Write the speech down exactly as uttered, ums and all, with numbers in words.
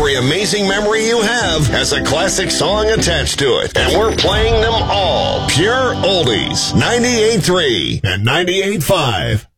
Every amazing memory you have has a classic song attached to it. And we're playing them all. Pure oldies. ninety-eight point three and ninety-eight point five.